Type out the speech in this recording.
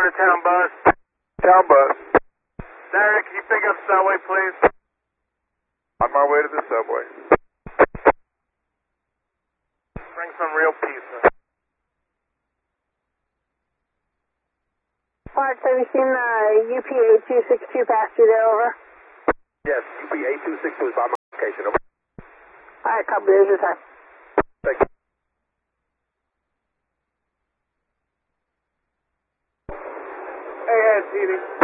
for the town bus. Town bus. Derek, can you pick up subway, please? On my way to the subway. Bring some real pizza. Alright, so we've seen UP8262 pass through there, over. Yes, UP8262 is on my location, over. Alright, copy, there's your time. Thank you. Hey, TD.